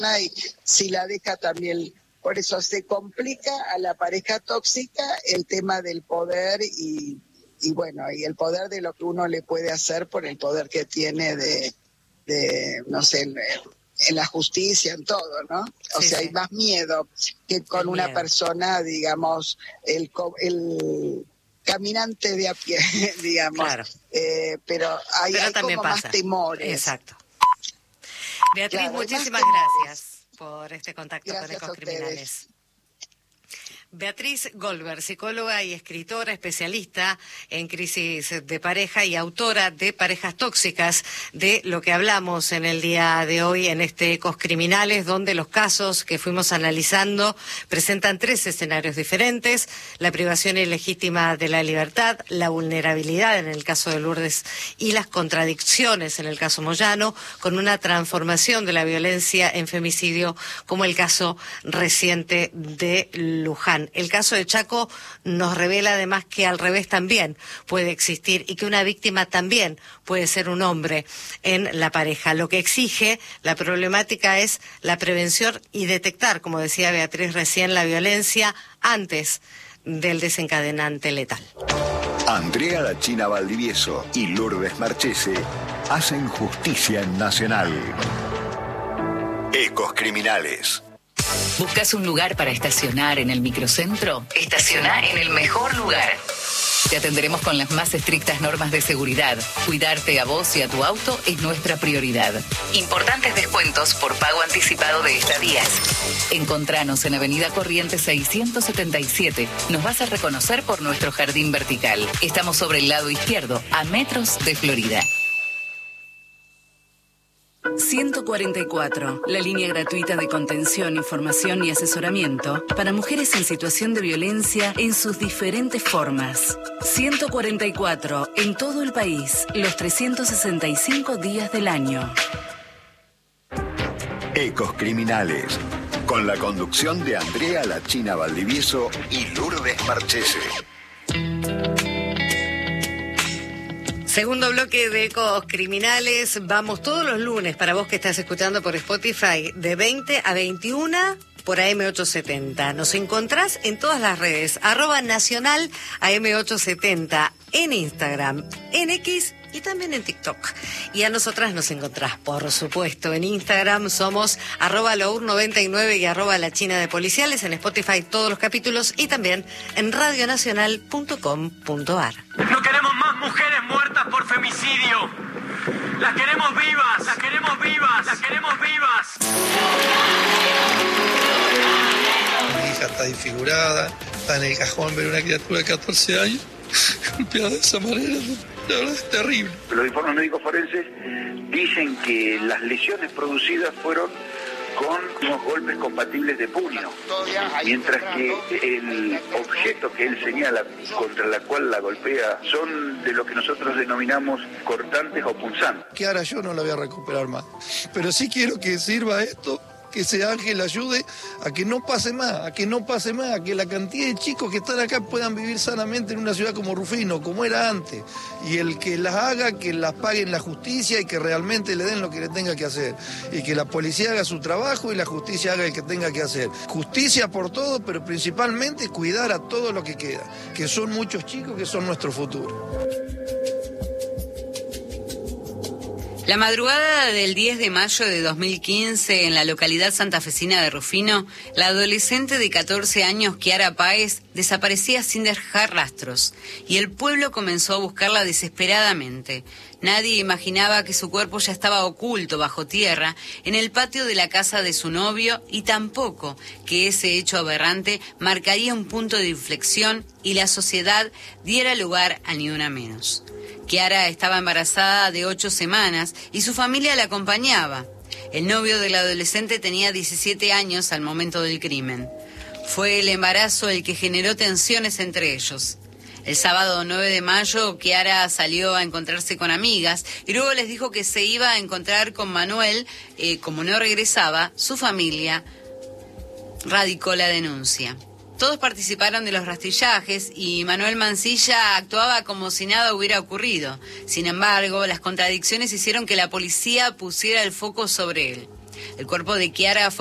y si la deja también. Por eso se complica a la pareja tóxica el tema del poder y bueno, y el poder de lo que uno le puede hacer por el poder que tiene de no sé, en la justicia, en todo, ¿no? O sea, hay más miedo que con una persona, digamos, el caminante de a pie, digamos. Claro. Pero hay como más temores. Exacto. Beatriz, muchísimas gracias por este contacto con Ecos Criminales. Beatriz Goldberg, psicóloga y escritora especialista en crisis de pareja y autora de Parejas Tóxicas, de lo que hablamos en el día de hoy en este Ecos Criminales, donde los casos que fuimos analizando presentan 3 escenarios diferentes: la privación ilegítima de la libertad, la vulnerabilidad en el caso de Lourdes y las contradicciones en el caso Moyano, con una transformación de la violencia en femicidio como el caso reciente de Luján. El caso de Chaco nos revela además que al revés también puede existir y que una víctima también puede ser un hombre en la pareja. Lo que exige la problemática es la prevención y detectar, como decía Beatriz recién, la violencia antes del desencadenante letal. Andrea La China Valdivieso y Lourdes Marchese hacen justicia nacional. Ecos Criminales. ¿Buscas un lugar para estacionar en el microcentro? Estaciona en el mejor lugar. Te atenderemos con las más estrictas normas de seguridad. Cuidarte a vos y a tu auto es nuestra prioridad. Importantes descuentos por pago anticipado de estadías. Encontranos en Avenida Corrientes 677. Nos vas a reconocer por nuestro jardín vertical. Estamos sobre el lado izquierdo, a metros de Florida. 144, la línea gratuita de contención, información y asesoramiento para mujeres en situación de violencia en sus diferentes formas. 144, en todo el país, los 365 días del año. Ecos Criminales, con la conducción de Andrea La China Valdivieso y Lourdes Marchese. Segundo bloque de Ecos Criminales. Vamos todos los lunes, para vos que estás escuchando por Spotify, de 20 a 21 por AM870. Nos encontrás en todas las redes, @nacional AM870, en Instagram, en X y también en TikTok. Y a nosotras nos encontrás, por supuesto, en Instagram somos @lour99 y @la China de Policiales, en Spotify todos los capítulos y también en radionacional.com.ar. No queremos más mujeres muertas por femicidio. Las queremos vivas, las queremos vivas, las queremos vivas. Mi hija está desfigurada, está en el cajón, ver una criatura de 14 años golpeada de esa manera. La verdad es terrible. Los informes médicos forenses dicen que las lesiones producidas fueron con unos golpes compatibles de puño, mientras que el objeto que él señala contra la cual la golpea son de lo que nosotros denominamos cortantes o punzantes. Que ahora yo no la voy a recuperar más, pero sí quiero que sirva esto, que ese ángel ayude a que no pase más, a que la cantidad de chicos que están acá puedan vivir sanamente en una ciudad como Rufino, como era antes, y el que las haga, que las paguen la justicia y que realmente le den lo que le tenga que hacer, y que la policía haga su trabajo y la justicia haga el que tenga que hacer. Justicia por todo, pero principalmente cuidar a todo lo que queda, que son muchos chicos que son nuestro futuro. La madrugada del 10 de mayo de 2015, en la localidad santafesina de Rufino, la adolescente de 14 años, Kiara Páez, desaparecía sin dejar rastros, y el pueblo comenzó a buscarla desesperadamente. Nadie imaginaba que su cuerpo ya estaba oculto bajo tierra en el patio de la casa de su novio, y tampoco que ese hecho aberrante marcaría un punto de inflexión y la sociedad diera lugar a ni una menos. Kiara estaba embarazada de 8 semanas y su familia la acompañaba. El novio de la adolescente tenía 17 años al momento del crimen. Fue el embarazo el que generó tensiones entre ellos. El sábado 9 de mayo, Kiara salió a encontrarse con amigas y luego les dijo que se iba a encontrar con Manuel. Como no regresaba, su familia radicó la denuncia. Todos participaron de los rastrillajes y Manuel Mancilla actuaba como si nada hubiera ocurrido. Sin embargo, las contradicciones hicieron que la policía pusiera el foco sobre él. El cuerpo de Kiara fue